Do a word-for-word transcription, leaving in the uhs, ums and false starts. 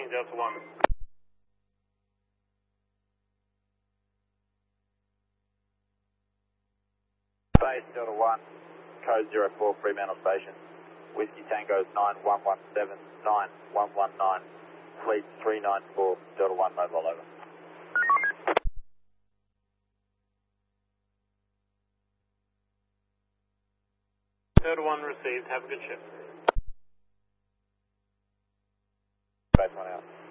Tracking Delta one. Base Delta one, code zero four, Fremantle Station. Whiskey Tango nine one one seven nine one one nine, fleet three nine four, Delta one mobile over. Delta one received, have a good shift. Base one out.